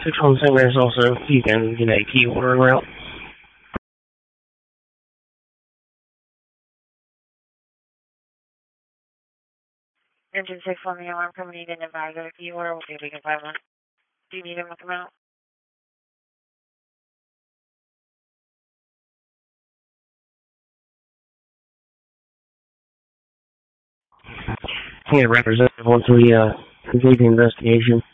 617 is also, you can get a key order route. Engine 6 on the alarm company didn't advise of a key order. We'll see if we can find one. Do you need him to come out? Yeah, representative once we complete the investigation.